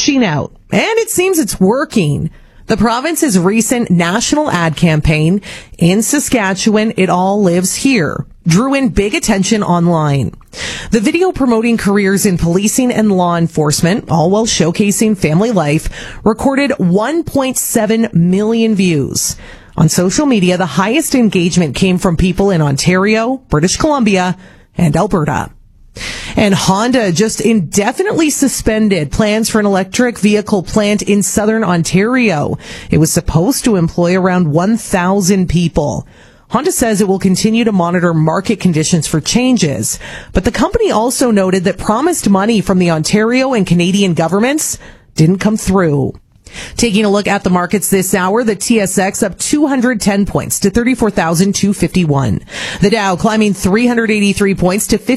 cashing out. And it seems it's working. The province's recent national ad campaign in Saskatchewan, It All Lives Here, drew in big attention online. The video promoting careers in policing and law enforcement, all while showcasing family life, recorded 1.7 million views. On social media, the highest engagement came from people in Ontario, British Columbia, and Alberta. And Honda just indefinitely suspended plans for an electric vehicle plant in southern Ontario. It was supposed to employ around 1,000 people. Honda says it will continue to monitor market conditions for changes, but the company also noted that promised money from the Ontario and Canadian governments didn't come through. Taking a look at the markets this hour, the TSX up 210 points to 34,251. The Dow climbing 383 points to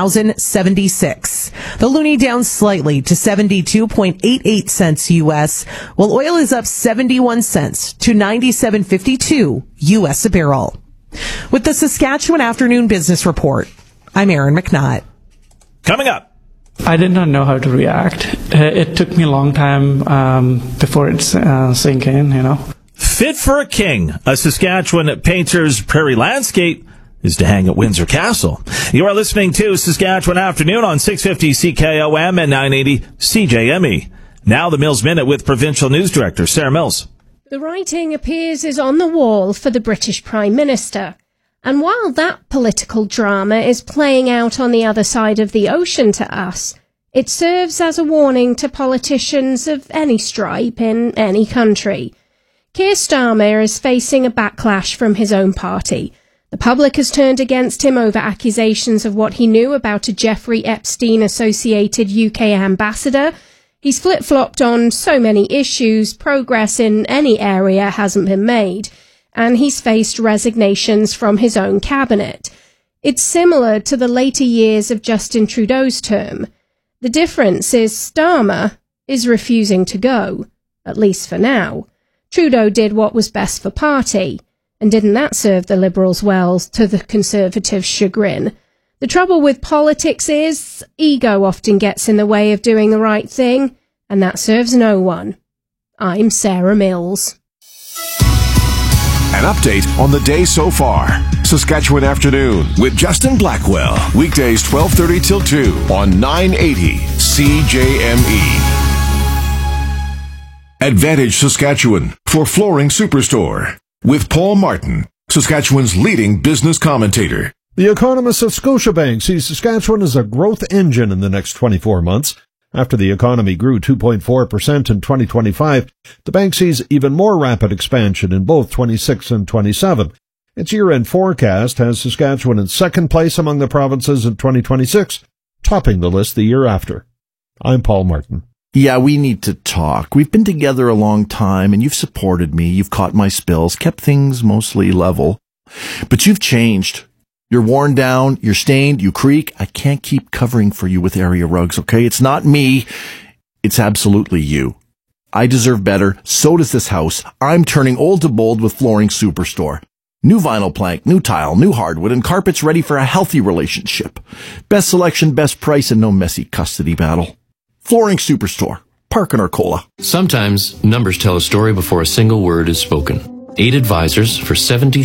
50,076. The loonie down slightly to 72.88 cents U.S., while oil is up 71 cents to 97.52 U.S. a barrel. With the Saskatchewan Afternoon Business Report, I'm Erin McNutt. Coming up. I did not know how to react. It took me a long time before it sank in, Fit for a king, a Saskatchewan painter's prairie landscape is to hang at Windsor Castle. You are listening to Saskatchewan Afternoon on 650 CKOM and 980 CJME. Now the Mills Minute with Provincial News Director Sarah Mills. The writing appears is on the wall for the British Prime Minister. And while that political drama is playing out on the other side of the ocean to us, it serves as a warning to politicians of any stripe in any country. Keir Starmer is facing a backlash from his own party. The public has turned against him over accusations of what he knew about a Jeffrey Epstein-associated UK ambassador. He's flip-flopped on so many issues, progress in any area hasn't been made. And he's faced resignations from his own cabinet. It's similar to the later years of Justin Trudeau's term. The difference is Starmer is refusing to go, at least for now. Trudeau did what was best for party, and didn't that serve the Liberals well to the Conservatives' chagrin? The trouble with politics is ego often gets in the way of doing the right thing, and that serves no one. I'm Sarah Mills. An update on the day so far. Saskatchewan Afternoon with Justin Blackwell. Weekdays 12:30 till 2 on 980 CJME. Advantage Saskatchewan for Flooring Superstore with Paul Martin, Saskatchewan's leading business commentator. The economist of Scotiabank sees Saskatchewan as a growth engine in the next 24 months. After the economy grew 2.4% in 2025, the bank sees even more rapid expansion in both 26 and 27. Its year-end forecast has Saskatchewan in second place among the provinces in 2026, topping the list the year after. I'm Paul Martin. Yeah, we need to talk. We've been together a long time, and you've supported me. You've caught my spills, kept things mostly level. But you've changed. You're worn down, you're stained, you creak. I can't keep covering for you with area rugs, okay? It's not me. It's absolutely you. I deserve better. So does this house. I'm turning old to bold with Flooring Superstore. New vinyl plank, new tile, new hardwood, and carpets ready for a healthy relationship. Best selection, best price, and no messy custody battle. Flooring Superstore. Park in Arcola. Sometimes numbers tell a story before a single word is spoken. 8 advisors for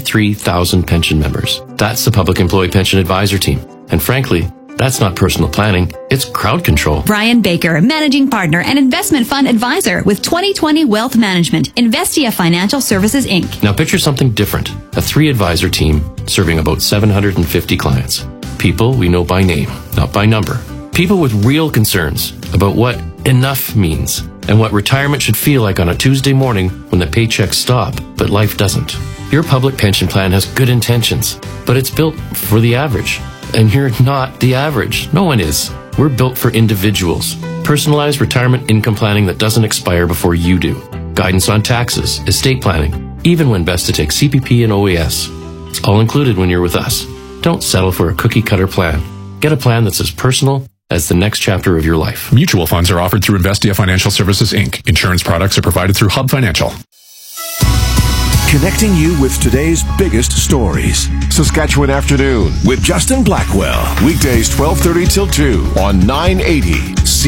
73,000 pension members. That's the Public Employee Pension Advisor Team. And frankly, that's not personal planning, it's crowd control. Brian Baker, Managing Partner and Investment Fund Advisor with 2020 Wealth Management, Investia Financial Services, Inc. Now picture something different. A 3-advisor team serving about 750 clients. People we know by name, not by number. People with real concerns about what enough means and what retirement should feel like on a Tuesday morning when the paychecks stop, but life doesn't. Your public pension plan has good intentions, but it's built for the average. And you're not the average. No one is. We're built for individuals. Personalized retirement income planning that doesn't expire before you do. Guidance on taxes, estate planning, even when best to take CPP and OAS. It's all included when you're with us. Don't settle for a cookie-cutter plan. Get a plan that's as personal as the next chapter of your life. Mutual funds are offered through Investia Financial Services, Inc. Insurance products are provided through Hub Financial. Connecting you with today's biggest stories. Saskatchewan Afternoon with Justin Blackwell. Weekdays 12:30 till 2 on 980 CJME.